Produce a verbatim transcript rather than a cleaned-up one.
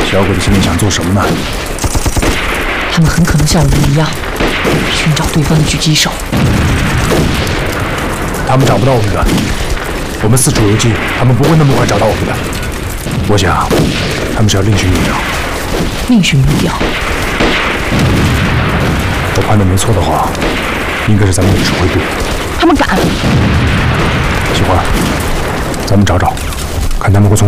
小鬼子现在想做什么呢？ 他们很可能像我们一样，寻找对方的狙击手。 他们找不到我们的，我们四处游击，他们不会那么快找到我们的。我想，他们是要另寻目标。 另寻目标。 我判断没错的话，应该是咱们的指挥部。 他们敢？ 喜欢，咱们找找，看他们会从